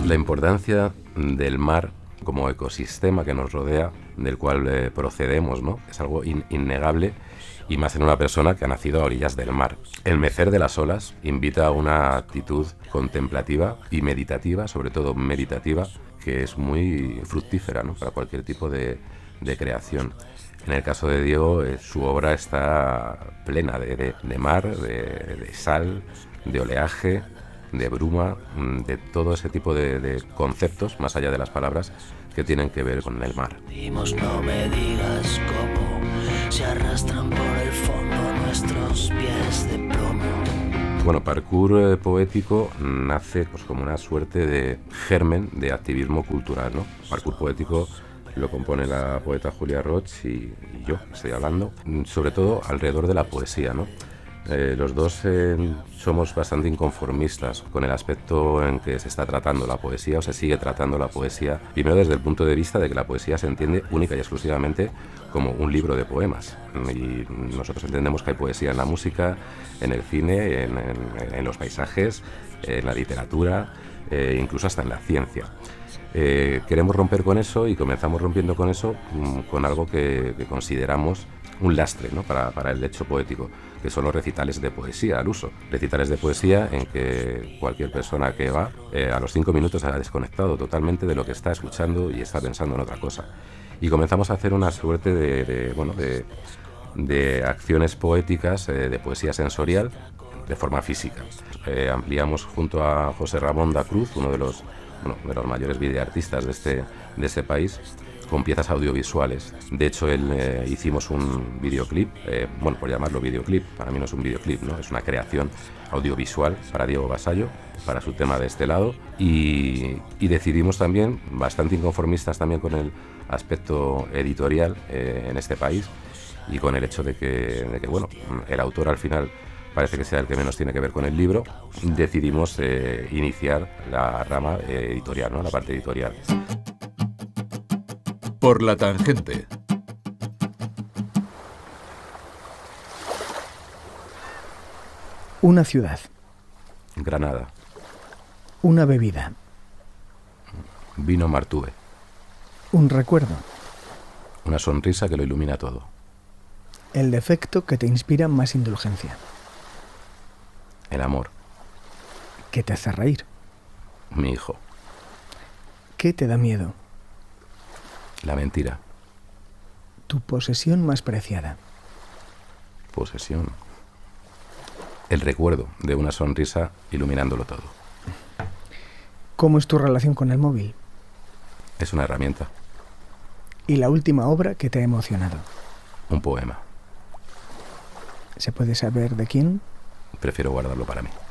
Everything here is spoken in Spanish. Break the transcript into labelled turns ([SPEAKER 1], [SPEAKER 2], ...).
[SPEAKER 1] La importancia del mar como ecosistema que nos rodea, del cual procedemos, ¿no? Es algo innegable, y más en una persona que ha nacido a orillas del mar. El mecer de las olas invita a una actitud contemplativa y meditativa, sobre todo meditativa, que es muy fructífera, ¿no? Para cualquier tipo de creación. En el caso de Diego, su obra está plena de mar, de sal, de oleaje, de bruma, de todo ese tipo de conceptos, más allá de las palabras, que tienen que ver con el mar.
[SPEAKER 2] No me digas cómo se arrastran por el fondo nuestros pies de plomo.
[SPEAKER 1] Bueno, Parkour poético nace pues como una suerte de germen de activismo cultural, ¿no? Parkour poético lo compone la poeta Julia Roig y yo, estoy hablando, sobre todo alrededor de la poesía, ¿no? Los dos somos bastante inconformistas con el aspecto en que se está tratando la poesía, o se sigue tratando la poesía, primero desde el punto de vista de que la poesía se entiende única y exclusivamente como un libro de poemas, y nosotros entendemos que hay poesía en la música, en el cine, en los paisajes, en la literatura, incluso hasta en la ciencia. Queremos romper con eso, y comenzamos rompiendo con eso con algo que consideramos un lastre, ¿no? para el hecho poético, que son los recitales de poesía al uso. Recitales de poesía en que cualquier persona que va a los 5 minutos ha desconectado totalmente de lo que está escuchando y está pensando en otra cosa. Y comenzamos a hacer una suerte de acciones poéticas, de poesía sensorial, de forma física. Ampliamos junto a José Ramón da Cruz, uno de los mayores videoartistas de este país, con piezas audiovisuales. De hecho, hicimos un videoclip, por llamarlo videoclip, para mí no es un videoclip, ¿no? Es una creación audiovisual para Diego Vasallo, para su tema de este lado, y decidimos también, bastante inconformistas también con el aspecto editorial en este país, y con el hecho de que el autor al final parece que sea el que menos tiene que ver con el libro, decidimos iniciar la rama editorial, ¿no? La parte editorial.
[SPEAKER 3] Por la tangente.
[SPEAKER 4] Una ciudad.
[SPEAKER 1] Granada.
[SPEAKER 4] Una bebida.
[SPEAKER 1] Vino Martube.
[SPEAKER 4] Un recuerdo.
[SPEAKER 1] Una sonrisa que lo ilumina todo.
[SPEAKER 4] El defecto que te inspira más indulgencia.
[SPEAKER 1] El amor.
[SPEAKER 4] ¿Qué te hace reír?
[SPEAKER 1] Mi hijo.
[SPEAKER 4] ¿Qué te da miedo?
[SPEAKER 1] La mentira.
[SPEAKER 4] Tu posesión más preciada.
[SPEAKER 1] Posesión. El recuerdo de una sonrisa iluminándolo todo.
[SPEAKER 4] ¿Cómo es tu relación con el móvil?
[SPEAKER 1] Es una herramienta.
[SPEAKER 4] ¿Y la última obra que te ha emocionado?
[SPEAKER 1] Un poema.
[SPEAKER 4] ¿Se puede saber de quién?
[SPEAKER 1] Prefiero guardarlo para mí.